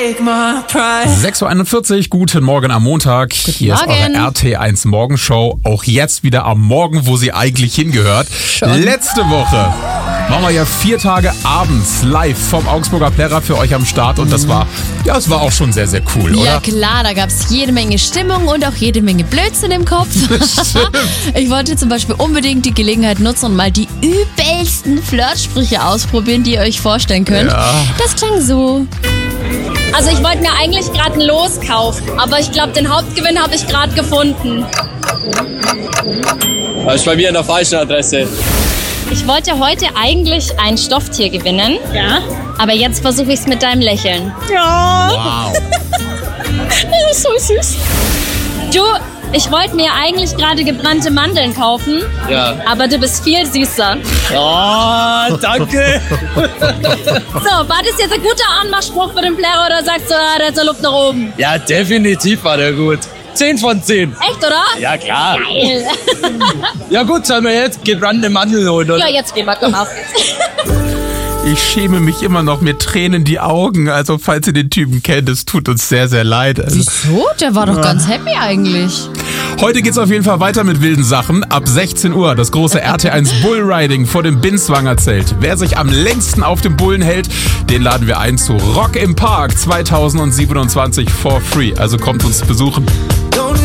6.41 Uhr, guten Morgen am Montag. Hier ist eure RT1 Morgenshow. Auch jetzt wieder am Morgen, wo sie eigentlich hingehört. Letzte Woche waren wir ja 4 Tage abends live vom Augsburger Plärrer für euch am Start. Und das war auch schon sehr, sehr cool, oder? Ja klar, da gab es jede Menge Stimmung und auch jede Menge Blödsinn im Kopf. Ich wollte zum Beispiel unbedingt die Gelegenheit nutzen und mal die übelsten Flirtsprüche ausprobieren, die ihr euch vorstellen könnt. Ja. Das klang so. Also ich wollte mir eigentlich gerade ein Los kaufen, aber ich glaube, den Hauptgewinn habe ich gerade gefunden. Das ist bei mir an der falschen Adresse. Ich wollte heute eigentlich ein Stofftier gewinnen. Ja. Aber jetzt versuche ich es mit deinem Lächeln. Ja. Wow. Das ist so süß. Du, ich wollte mir eigentlich gerade gebrannte Mandeln kaufen. Ja. Aber du bist viel süßer. Oh, danke. So, war das jetzt ein guter Anmachspruch für den Plärrer oder sagst du, der hat Luft nach oben? Ja, definitiv war der gut. 10 von 10. Echt, oder? Ja, klar. Geil. Ja gut, sollen wir jetzt gebrannte Mandeln holen, oder? Ja, jetzt gehen wir, komm auf. Ich schäme mich immer noch mit Tränen die Augen. Also falls ihr den Typen kennt, es tut uns sehr, sehr leid. Also, Wieso? Der war doch ganz happy eigentlich. heute geht's auf jeden Fall weiter mit wilden Sachen. Ab 16 Uhr das große RT1 Bullriding vor dem Binswanger Zelt. Wer sich am längsten auf dem Bullen hält, den laden wir ein zu Rock im Park 2027 for free. Also kommt uns besuchen.